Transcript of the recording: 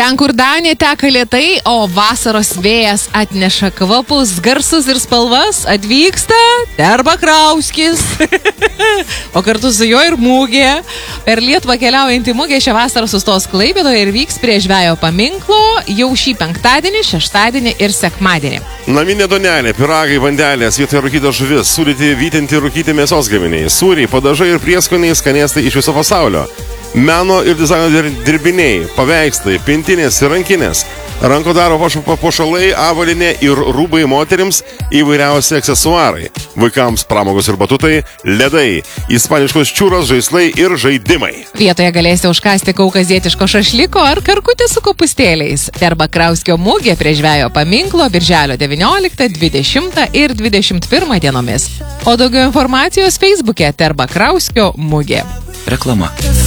Ten, kur Danija teka lėtai, o vasaros vėjas atneša kvapus, garsus ir spalvas, atvyksta Terbakrauskis. O kartu su juo ir Mūgė. Per Lietuvą keliaujantį Mūgė šią vasarą sustos Klaipėdoje ir vyks prie žvejo paminklo jau šį penktadienį, šeštadienį ir sekmadienį. Naminė duonelė, piragai, vandelės, vietoje rūkytos žuvis, sūdyti, vytinti, rūkyti mėsos gaminiai, sūriai, padažai ir prieskoniai, skanėstai iš viso pasaulio. Meno ir dizaino dirbiniai, paveikslai, pintinės ir rankinės, rankų darbo papuošalai, avalinė ir rūbai moterims, įvairiausi aksesuarai, vaikams pramogos ir batutai, ledai, ispaniškos čiūros, žaislai ir žaidimai. Vietoje galėsite užkasti kaukazietiško šašliko ar karkutį su kopūstėliais. Terbakrauskio Mūgė prie žvejo paminklo birželio 19, 20 ir 21 dienomis. O daugiau informacijos Facebook'e Terbakrauskio Mūgė. Reklama.